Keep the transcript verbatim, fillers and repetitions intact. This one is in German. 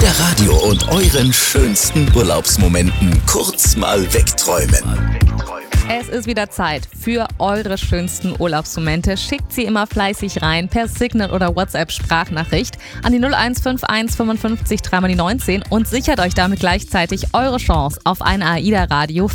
AIDA Radio und euren schönsten Urlaubsmomenten kurz mal wegträumen. Es ist wieder Zeit für eure schönsten Urlaubsmomente. Schickt sie immer fleißig rein per Signal oder WhatsApp-Sprachnachricht an die null eins fünf eins fünfundfünfzig dreimal die neunzehn und sichert euch damit gleichzeitig eure Chance auf ein AIDA Radio